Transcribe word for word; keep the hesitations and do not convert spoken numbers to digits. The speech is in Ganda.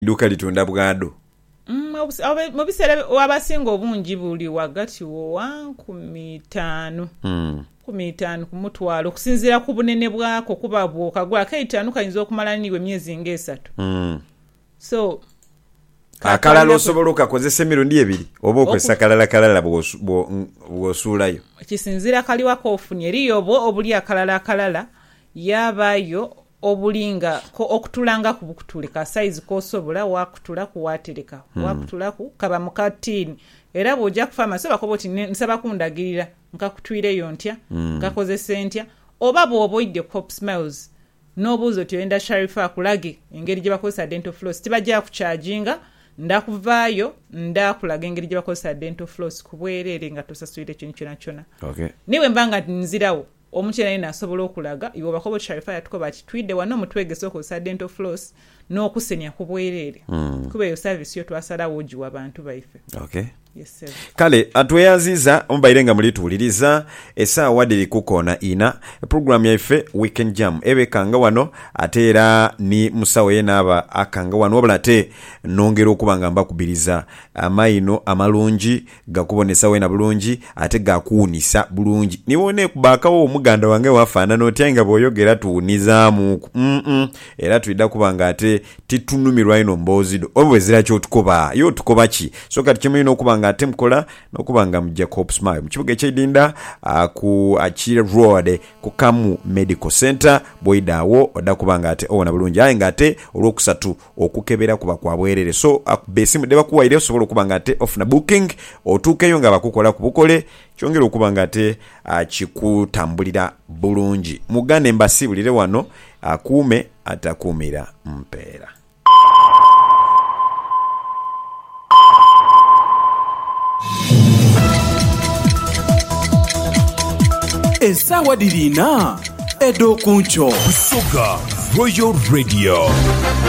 duka litunda bwado mm mu biseera wabasinga obungi buli wagati wo nkumi ttaano mm nkumi ttaano ku mutwalo okusinziira ku bunene bwako kuba bwokagula kaitaano kayinza okumala niwe myezi ng'esatu mm so akalala osobola okakozesa emirundi ebiri oba okozesa kalala kalala bw'osuulayo kisinziira kaliwa koofunye eriyo obwo obuli akalala akalala yabaayo obulinga ko okutulanga ku bukutule ka size kosobola wakutula ku watereka hmm. wakutula ku kaba mukatini era bw'ojja kufama soba ko boti nsaba kundagirira nkakutwireyo ntya hmm. nkakozesa ntya oba bw'oboidde Cop Smiles n'obuuzo tuyenda Sharifa kulage engeri gye bakozesa dental floss tibajja kucharginga ndakuvaayo ndakulaga engeri gye bakozesa dental floss kubwerere nga tosasulire kintu kyonna kyonna okay. niwe mbanga nzirawo omuntu yenna asobola okulaga iwe bakobo Sharifa yatukoba ati twidde wano mutwegese okozesa dental floss n'okusenya ku bwerere mm. kuba eyo service yo twasalawo ogiwa abantu baife okay. Yes, sir. Kale atweyaziza omubaire nga mulituuliriza essaawa diri kukoona ina program yaife weekend jam ebekanga wano ate era ni musawo ye n'aba akanga wano wabula ate nongera okuba nga mbakubiriza amaino amalungi gakubonesa wena bulungi ate gakuwunisa bulungi niwone kubakawo omuganda wange wafaanana otya nga bw'oyogera tuwunizaamu mm -mm. era tuyidda kuba nga ate titunumirwa ino mboozido obwe zira kyotukoba yo tukoba ki so kati kimulina okuba nga ate mukola n'okuba nga mujja Cop Smile mu kibuga eky'Idinda uh, ku Achille Road ku Kamu Medical Center boidaawo odda kuba nga ate owona bulungi aye nga ate olwokusatu okukebera kuba kwa bwerere so akubesimu deba kuwaire osobola okuba nga ate ofuna booking otuukeyo nga bakukola ku bukole kyongera okuba nga ate uh, kikutambulira bulungi mugane embasibulire wano akuume atakuumira mpeera. Essaawa dirina edo kuncho Busoga Royal Radio.